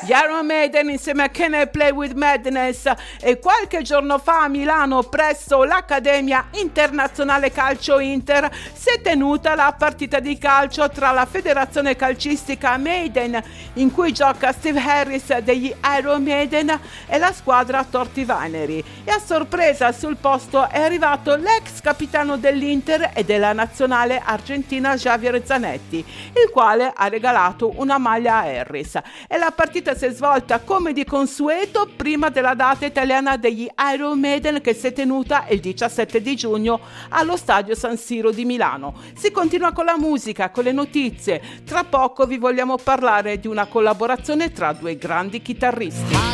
Gli Iron Maiden insieme a Can I Play With Madness. E qualche giorno fa a Milano, presso l'Accademia Internazionale Calcio Inter, si è tenuta la partita di calcio tra la federazione calcistica Maiden, in cui gioca Steve Harris degli Iron Maiden, e la squadra Torti Veneri. E a sorpresa sul posto è arrivato l'ex capitano dell'Inter e della nazionale argentina Javier Zanetti, il quale ha regalato una maglia a Harris. E la partita si è svolta come di consueto prima della data italiana degli Iron Maiden, che si è tenuta il 17 di giugno allo stadio San Siro di Milano. Si continua con la musica, con le notizie. Tra poco vi vogliamo parlare di una collaborazione tra due grandi chitarristi.